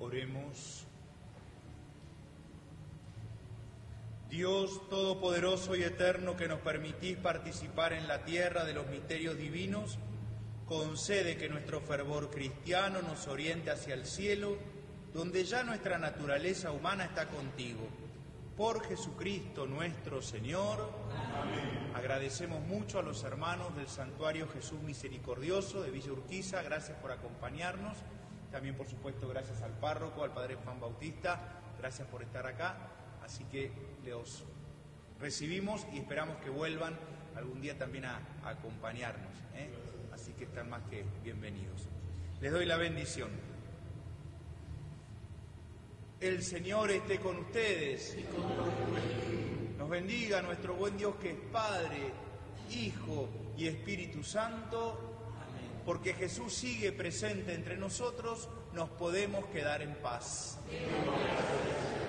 Oremos. Dios Todopoderoso y Eterno, que nos permitís participar en la tierra de los misterios divinos, concede que nuestro fervor cristiano nos oriente hacia el cielo, donde ya nuestra naturaleza humana está contigo. Por Jesucristo nuestro Señor. Amén. Agradecemos mucho a los hermanos del Santuario Jesús Misericordioso de Villa Urquiza, gracias por acompañarnos. También, por supuesto, gracias al párroco, al padre Juan Bautista, gracias por estar acá. Así que los recibimos y esperamos que vuelvan algún día también a acompañarnos, ¿eh? Así que están más que bienvenidos. Les doy la bendición. El Señor esté con ustedes. Nos bendiga nuestro buen Dios, que es Padre, Hijo y Espíritu Santo. Porque Jesús sigue presente entre nosotros, nos podemos quedar en paz.